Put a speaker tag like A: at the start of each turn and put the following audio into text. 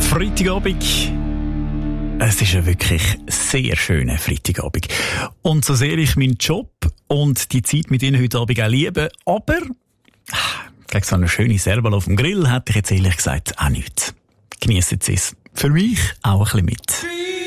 A: Freitagabend. Es ist ein wirklich sehr schöner Freitagabend. Und so sehr ich meinen Job und die Zeit mit Ihnen heute Abend auch liebe, aber gegen so eine schöne Serval auf dem Grill hätte ich jetzt ehrlich gesagt auch nichts. Geniessen Sie es. Für mich auch ein bisschen mit.